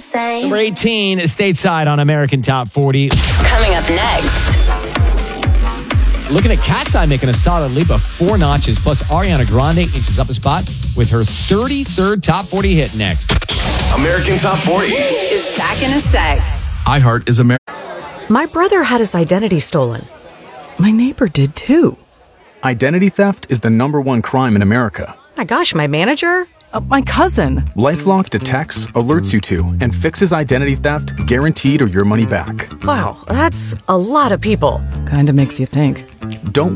same. Number 18, stateside on American Top 40. Coming up next. Looking at Cat's Eye making a solid leap of 4 notches. Plus, Ariana Grande inches up a spot with her 33rd Top 40 hit next. American Top 40 Is back in a sec. iHeart is American. My brother had his identity stolen. My neighbor did too. Identity theft is the #1 crime in America. My gosh, my manager? My cousin. LifeLock detects, alerts you to, and fixes identity theft guaranteed or your money back. Wow, that's a lot of people. Kinda makes you think. Don't